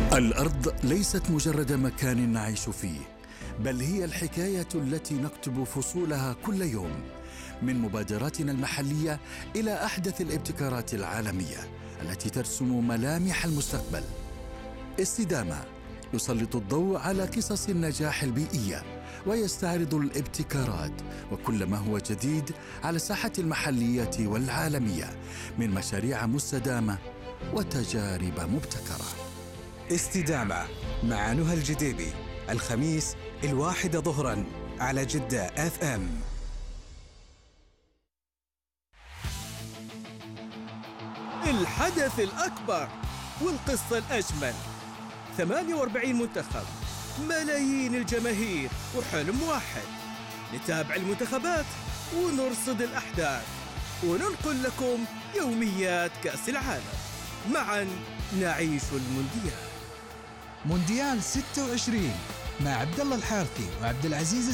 الأرض ليست مجرد مكان نعيش فيه، بل هي الحكاية التي نكتب فصولها كل يوم، من مبادراتنا المحلية إلى أحدث الابتكارات العالمية التي ترسم ملامح المستقبل. استدامة يسلط الضوء على قصص النجاح البيئية ويستعرض الابتكارات وكل ما هو جديد على الساحة المحلية والعالمية من مشاريع مستدامة وتجارب مبتكرة. استدامة مع نهى الجديبي، الخميس 1 ظهرا على جدة FM. الحدث الأكبر والقصة الأجمل، 48 منتخب، ملايين الجماهير وحلم واحد. نتابع المنتخبات ونرصد الأحداث وننقل لكم يوميات كأس العالم. معا نعيش المونديال. مونديال 26 مع عبد الله الحارثي وعبد العزيز